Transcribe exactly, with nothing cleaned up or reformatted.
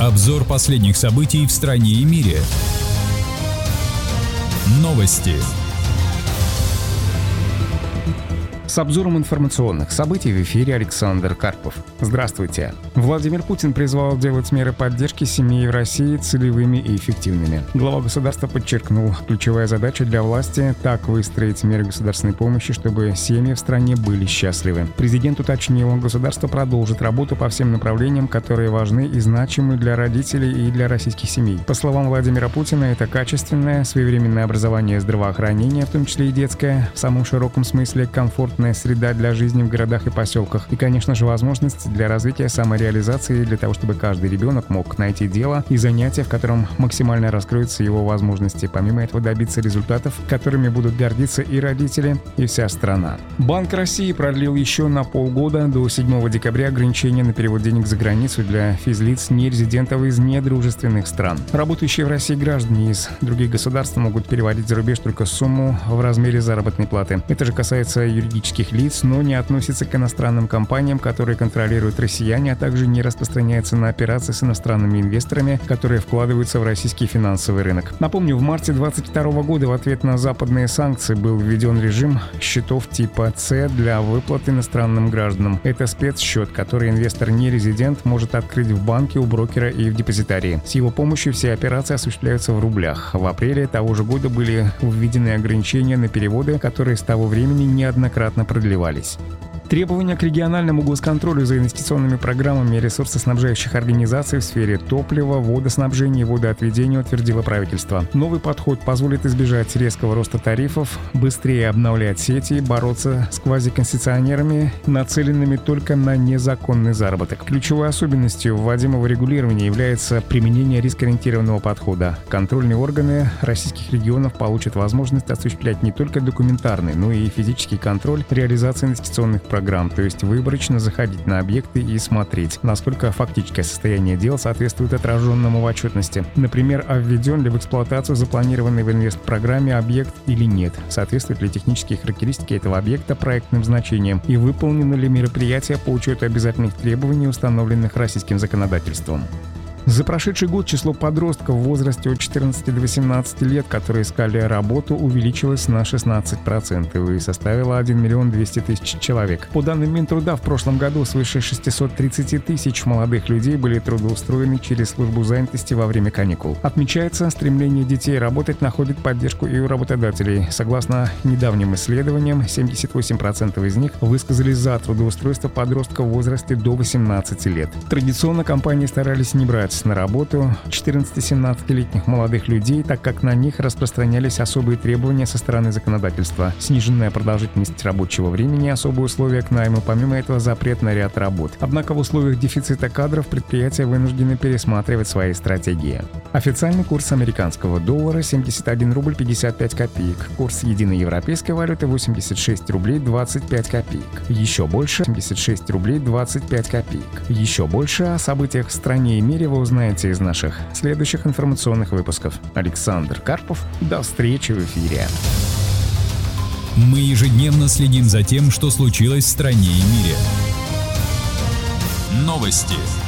Обзор последних событий в стране и мире. Новости. С обзором информационных событий в эфире Александр Карпов. Здравствуйте. Владимир Путин призвал делать меры поддержки семей в России целевыми и эффективными. Глава государства подчеркнул, ключевая задача для власти – так выстроить меры государственной помощи, чтобы семьи в стране были счастливы. Президент уточнил, государство продолжит работу по всем направлениям, которые важны и значимы для родителей и для российских семей. По словам Владимира Путина, это качественное, своевременное образование и здравоохранение, в том числе и детское, в самом широком смысле комфортное, среда для жизни в городах и поселках. И, конечно же, возможность для развития самореализации, для того, чтобы каждый ребенок мог найти дело и занятие, в котором максимально раскроются его возможности. Помимо этого, добиться результатов, которыми будут гордиться и родители, и вся страна. Банк России продлил еще на полгода, до седьмого декабря, ограничения на перевод денег за границу для физлиц, нерезидентов из недружественных стран. Работающие в России граждане из других государств могут переводить за рубеж только сумму в размере заработной платы. Это же касается юридических лиц, но не относится к иностранным компаниям, которые контролируют россияне, а также не распространяется на операции с иностранными инвесторами, которые вкладываются в российский финансовый рынок. Напомню, в марте две тысячи двадцать второго года в ответ на западные санкции был введен режим счетов типа С для выплат иностранным гражданам. Это спецсчет, который инвестор-нерезидент может открыть в банке, у брокера и в депозитарии. С его помощью все операции осуществляются в рублях. В апреле того же года были введены ограничения на переводы, которые с того времени неоднократно продлевались. Требования к региональному госконтролю за инвестиционными программами ресурсоснабжающих организаций в сфере топлива, водоснабжения и водоотведения утвердило правительство. Новый подход позволит избежать резкого роста тарифов, быстрее обновлять сети и бороться с квазиконцессионерами, нацеленными только на незаконный заработок. Ключевой особенностью вводимого регулирования является применение рискоориентированного подхода. Контрольные органы российских регионов получат возможность осуществлять не только документарный, но и физический контроль реализации инвестиционных программ. Программ, то есть выборочно заходить на объекты и смотреть, насколько фактическое состояние дел соответствует отраженному в отчетности. Например, а введен ли в эксплуатацию запланированный в инвестпрограмме объект или нет, соответствуют ли технические характеристики этого объекта проектным значениям и выполнены ли мероприятия по учету обязательных требований, установленных российским законодательством. За прошедший год число подростков в возрасте от четырнадцати до восемнадцати лет, которые искали работу, увеличилось на шестнадцать процентов и составило один миллион двести тысяч человек. По данным Минтруда, в прошлом году свыше шестисот тридцати тысяч молодых людей были трудоустроены через службу занятости во время каникул. Отмечается, стремление детей работать находит поддержку и у работодателей. Согласно недавним исследованиям, семьдесят восемь процентов из них высказались за трудоустройство подростков в возрасте до восемнадцати лет. Традиционно компании старались не брать на работу четырнадцати-семнадцатилетних молодых людей, так как на них распространялись особые требования со стороны законодательства. Сниженная продолжительность рабочего времени, особые условия к найму, помимо этого запрет на ряд работ. Однако в условиях дефицита кадров предприятия вынуждены пересматривать свои стратегии. Официальный курс американского доллара семьдесят один рубль пятьдесят пять копеек. Курс единой европейской валюты восемьдесят шесть рублей двадцать пять копеек. Еще больше семьдесят шесть рублей двадцать пять копеек. Еще больше о событиях в стране и мире вы узнаете из наших следующих информационных выпусков. Александр Карпов. До встречи в эфире. Мы ежедневно следим за тем, что случилось в стране и мире. Новости.